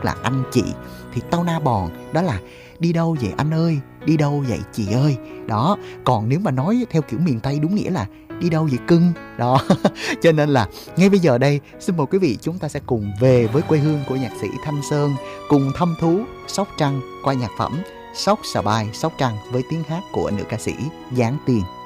tức là anh chị. Thì tao na bòn đó là đi đâu vậy anh ơi, đi đâu vậy chị ơi. Đó, còn nếu mà nói theo kiểu miền Tây đúng nghĩa là đi đâu vậy cưng. Đó, cho nên là ngay bây giờ đây xin mời quý vị chúng ta sẽ cùng về với quê hương của nhạc sĩ Thanh Sơn, cùng thăm thú Sóc Trăng qua nhạc phẩm Sóc Sà Bai Sóc Trăng với tiếng hát của nữ ca sĩ Giáng Tiền.